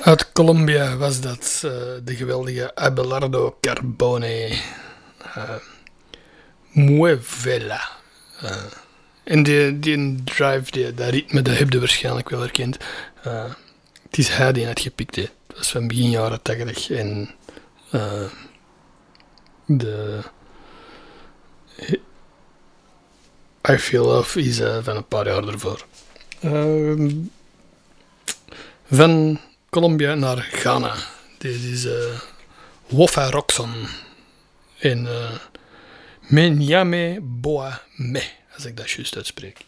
Uit Colombia was dat de geweldige Abelardo Carbone. eh Muevela. Eh, en die drive, dat ritme, dat heb je waarschijnlijk wel herkend. Het is hij die het gepikt heeft. Dat was van begin jaren 80. En eh, de I Feel Love is van een paar jaar ervoor. Van Colombia naar Ghana. Dit is Wofa Roxon. En Menyame Boa Me, als ik dat juist uitspreek.